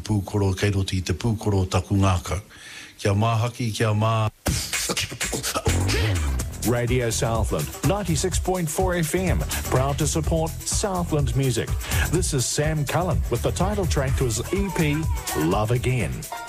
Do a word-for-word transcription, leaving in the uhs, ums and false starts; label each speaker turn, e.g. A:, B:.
A: pūkoro, kei roti te pūkoro taku ngākau. Kia mahaki, kia mā...
B: Radio Southland, ninety-six point four F M, proud to support Southland music. This is Sam Cullen with the title track to his E P, Love Again.